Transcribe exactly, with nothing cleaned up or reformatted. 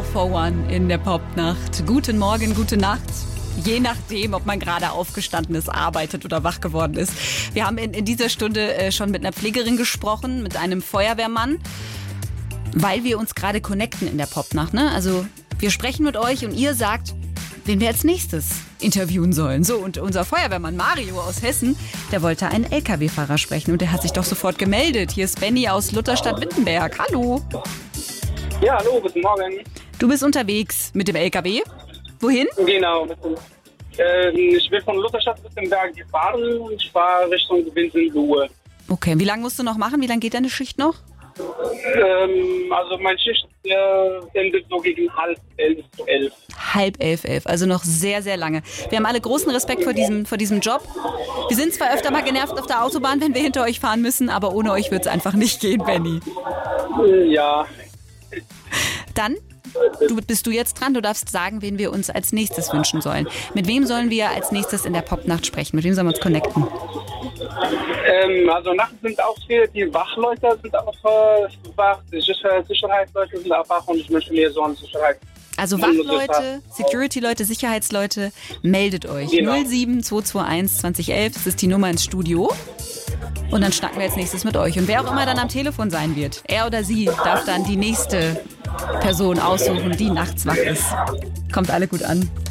All for One in der Popnacht. Guten Morgen, gute Nacht. Je nachdem, ob man gerade aufgestanden ist, arbeitet oder wach geworden ist. Wir haben in, in dieser Stunde äh, schon mit einer Pflegerin gesprochen, mit einem Feuerwehrmann, weil wir uns gerade connecten in der Popnacht. Ne? Also wir sprechen mit euch und ihr sagt, wen wir als nächstes interviewen sollen. So, und unser Feuerwehrmann Mario aus Hessen, der wollte einen L K W-Fahrer sprechen und der hat sich doch sofort gemeldet. Hier ist Benny aus Lutherstadt-Wittenberg. Hallo. Ja, hallo, guten Morgen. Du bist unterwegs mit dem L K W. Wohin? Genau. Äh, ich bin von Lutherstadt-Wittenberg gefahren und ich fahre Richtung Winsenlohe. Okay, wie lange musst du noch machen? Wie lange geht deine Schicht noch? Ähm, also meine Schicht äh, endet so gegen halb elf, elf. Halb elf, elf, also noch sehr, sehr lange. Wir haben alle großen Respekt vor diesem, vor diesem Job. Wir sind zwar öfter mal genervt auf der Autobahn, wenn wir hinter euch fahren müssen, aber ohne euch wird es einfach nicht gehen, Benny. Ja. Dann du, bist du jetzt dran. Du darfst sagen, wen wir uns als nächstes wünschen sollen. Mit wem sollen wir als nächstes in der Popnacht sprechen? Mit wem sollen wir uns connecten? Ähm, also nachts sind auch viele, die Wachleute sind auch äh, wach, die Sicher- Sicherheitsleute sind auch wach und ich möchte mir so eine Sicherheit. Also Wachleute, Security-Leute, Sicherheitsleute, meldet euch. Genau. null sieben zwei zwei eins zwanzig elf, das ist die Nummer ins Studio. Und dann schnacken wir als nächstes mit euch. Und wer auch immer dann am Telefon sein wird, er oder sie darf dann die nächste Person aussuchen, die nachts wach ist. Kommt alle gut an.